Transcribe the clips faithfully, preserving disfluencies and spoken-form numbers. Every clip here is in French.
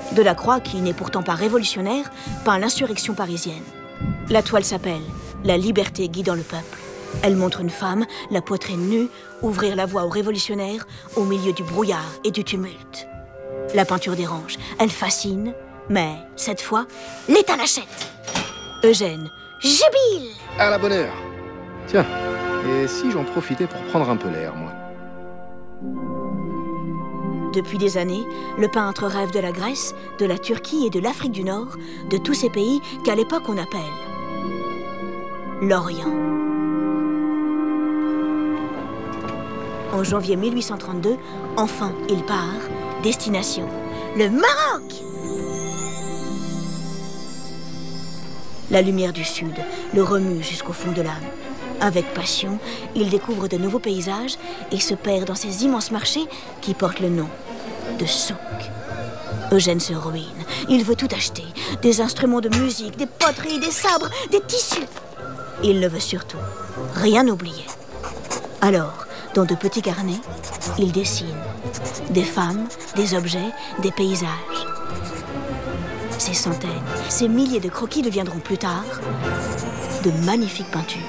Delacroix, qui n'est pourtant pas révolutionnaire, peint l'insurrection parisienne. La toile s'appelle « La liberté guidant le peuple ». Elle montre une femme, la poitrine nue, ouvrir la voie aux révolutionnaires au milieu du brouillard et du tumulte. La peinture dérange, elle fascine, mais cette fois, l'État l'achète. Eugène jubile. À la bonne heure. Tiens, et si j'en profitais pour prendre un peu l'air, moi? Depuis des années, le peintre rêve de la Grèce, de la Turquie et de l'Afrique du Nord, de tous ces pays qu'à l'époque on appelle l'Orient. En janvier mille huit cent trente-deux, enfin, il part. Destination, le Maroc! La lumière du Sud le remue jusqu'au fond de l'âme. Avec passion, il découvre de nouveaux paysages et se perd dans ces immenses marchés qui portent le nom de souk. Eugène se ruine. Il veut tout acheter. Des instruments de musique, des poteries, des sabres, des tissus. Il ne veut surtout rien oublier. Alors, dans de petits carnets, il dessine des femmes, des objets, des paysages. Ces centaines, ces milliers de croquis deviendront plus tard de magnifiques peintures.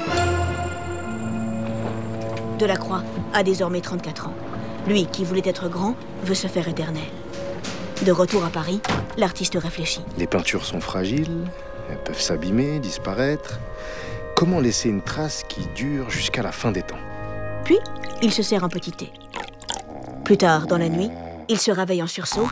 Delacroix a désormais trente-quatre ans. Lui, qui voulait être grand, veut se faire éternel. De retour à Paris, l'artiste réfléchit. Les peintures sont fragiles, elles peuvent s'abîmer, disparaître. Comment laisser une trace qui dure jusqu'à la fin des temps? Puis, il se sert un petit thé. Plus tard, dans la nuit, il se réveille en sursaut.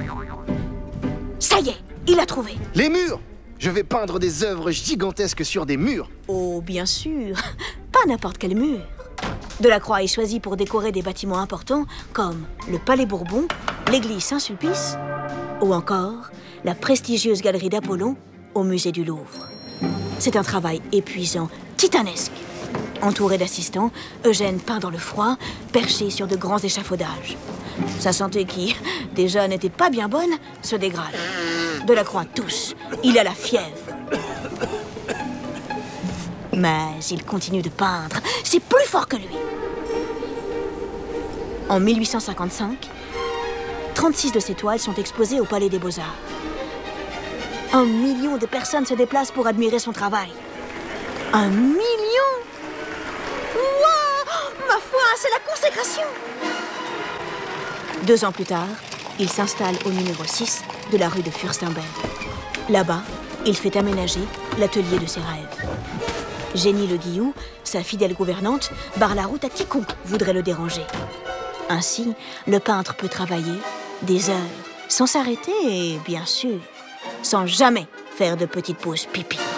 Ça y est, il a trouvé. Les murs! Je vais peindre des œuvres gigantesques sur des murs. Oh, bien sûr. Pas n'importe quel mur. Delacroix est choisi pour décorer des bâtiments importants comme le Palais Bourbon, l'église Saint-Sulpice ou encore la prestigieuse galerie d'Apollon au musée du Louvre. C'est un travail épuisant, titanesque. Entouré d'assistants, Eugène peint dans le froid, perché sur de grands échafaudages. Sa santé qui, déjà, n'était pas bien bonne, se dégrade. Delacroix tousse, il a la fièvre. Mais il continue de peindre, c'est plus fort que lui. En mille huit cent cinquante-cinq, trente-six de ses toiles sont exposées au Palais des Beaux-Arts. Un million de personnes se déplacent pour admirer son travail. Un million? Wow! Ma foi, c'est la consécration! Deux ans plus tard, il s'installe au numéro six de la rue de Furstenberg. Là-bas, il fait aménager l'atelier de ses rêves. Génie Le Guillou, sa fidèle gouvernante, barre la route à quiconque voudrait le déranger. Ainsi, le peintre peut travailler des heures sans s'arrêter et, bien sûr, sans jamais faire de petites pauses pipi.